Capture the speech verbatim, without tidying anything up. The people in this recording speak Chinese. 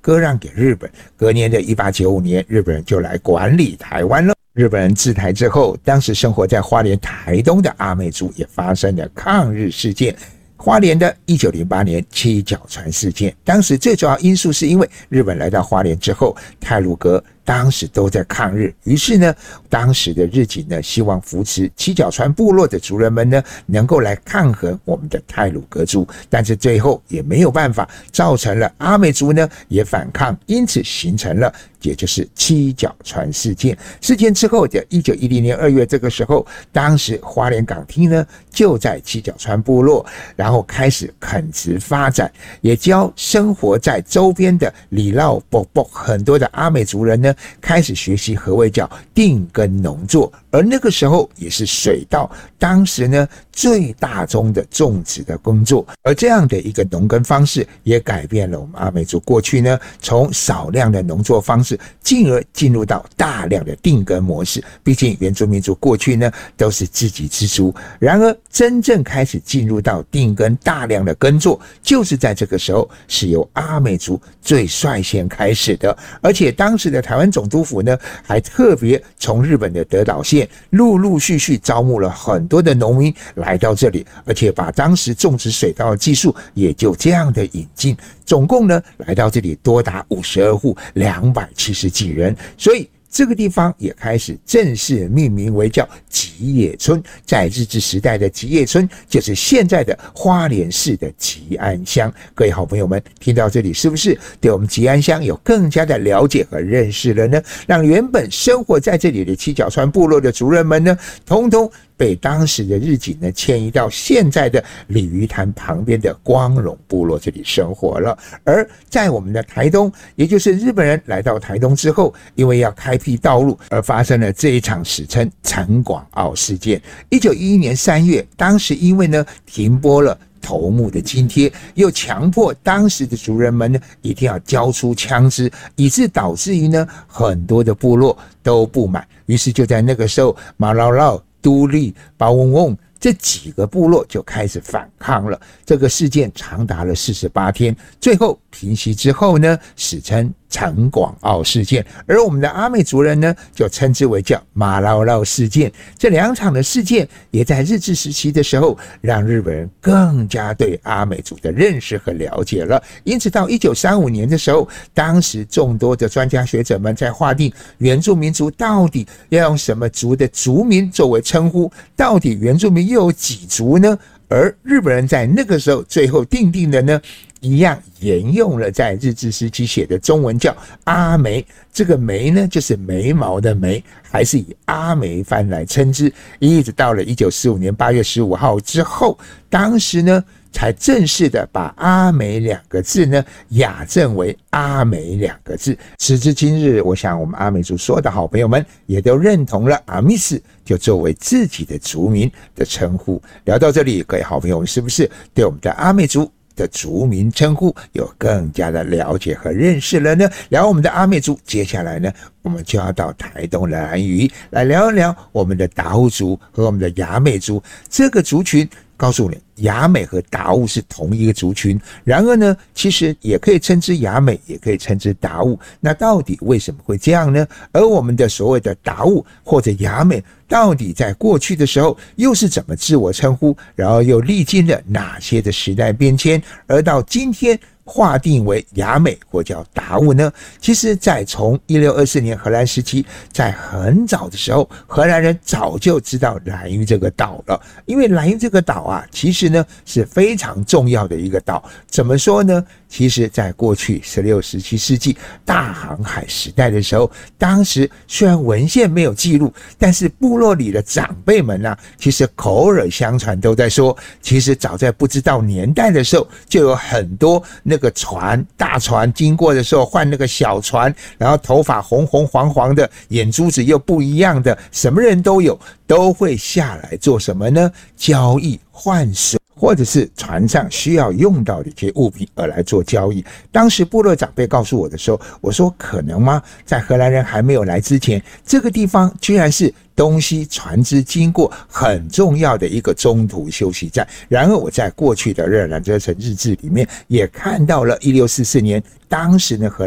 割让给日本。隔年的一八九五年，日本人就来管理台湾了。日本人治台之后，当时生活在花莲台东的阿美族也发生了抗日事件。花莲的一九零八年七角川事件，当时最主要因素是因为日本来到花莲之后，太鲁阁当时都在抗日，于是呢，当时的日警呢，希望扶持七角川部落的族人们呢，能够来抗衡我们的太鲁阁族，但是最后也没有办法，造成了阿美族呢也反抗，因此形成了也就是七角川事件。事件之后的一九一零年二月这个时候，当时花莲港厅呢就在七角川部落，然后开始垦殖发展，也教生活在周边的里绕啵啵很多的阿美族人呢开始学习何谓叫定耕农作，而那个时候也是水稻当时呢最大宗的种植的工作，而这样的一个农耕方式也改变了我们阿美族过去呢从少量的农作方式进而进入到大量的定耕模式。毕竟原住民族过去呢都是自给自足，然而真正开始进入到定耕大量的耕作，就是在这个时候是由阿美族最率先开始的。而且当时的台湾总督府呢还特别从日本的德岛县陆陆续续招募了很多的农民来到这里，而且把当时种植水稻的技术也就这样的引进，总共呢来到这里多达五十二户两百七十几人，所以这个地方也开始正式命名为叫吉野村。在日治时代的吉野村就是现在的花莲市的吉安乡。各位好朋友们听到这里是不是对我们吉安乡有更加的了解和认识了呢？让原本生活在这里的七角川部落的族人们呢，通通被当时的日警呢迁移到现在的鲤鱼潭旁边的光荣部落这里生活了。而在我们的台东，也就是日本人来到台东之后，因为要开辟道路而发生了这一场史称陈广澳事件。一九一一年三月，当时因为呢停播了头目的津贴，又强迫当时的族人们呢一定要交出枪支，以致导致于呢很多的部落都不满，于是就在那个时候，马劳劳、都立、巴翁翁这几个部落就开始反抗了。这个事件长达了四十八天，最后平息之后呢，史称陈广澳事件，而我们的阿美族人呢，就称之为叫马劳劳事件。这两场的事件也在日治时期的时候，让日本人更加对阿美族的认识和了解了。因此到一九三五年的时候，当时众多的专家学者们在划定原住民族到底要用什么族的族名作为称呼，到底原住民又有几族呢？而日本人在那个时候最后定定的呢，一样沿用了在日治时期写的中文叫阿梅，这个梅呢就是眉毛的眉，还是以阿梅番来称之。一直到了一九四五年八月十五号之后，当时呢才正式的把阿美两个字呢雅正为阿美两个字。时至今日，我想我们阿美族所有的好朋友们也都认同了阿密斯就作为自己的族名的称呼。聊到这里，各位好朋友们是不是对我们的阿美族的族名称呼有更加的了解和认识了呢？聊我们的阿美族，接下来呢我们就要到台东的兰屿来聊一聊我们的达悟族和我们的雅美族这个族群。告诉你，雅美和达悟是同一个族群，然而呢其实也可以称之雅美，也可以称之达悟。那到底为什么会这样呢？而我们的所谓的达悟或者雅美到底在过去的时候又是怎么自我称呼，然后又历经了哪些的时代变迁，而到今天划定为雅美或叫达悟呢？其实在从一六二四年荷兰时期，在很早的时候，荷兰人早就知道兰屿这个岛了。因为兰屿这个岛啊，其实呢是非常重要的一个岛。怎么说呢？其实在过去十六、十七世纪大航海时代的时候，当时虽然文献没有记录，但是部落里的长辈们啊，其实口耳相传都在说，其实早在不知道年代的时候，就有很多那个船大船经过的时候换那个小船，然后头发红红黄黄的，眼珠子又不一样的，什么人都有，都会下来做什么呢？交易换水，或者是船上需要用到的一些物品而来做交易。当时部落长辈告诉我的时候，我说可能吗？在荷兰人还没有来之前，这个地方居然是东西船只经过很重要的一个中途休息站。然而我在过去的日兰遮城日志里面也看到了一六四四年，当时呢荷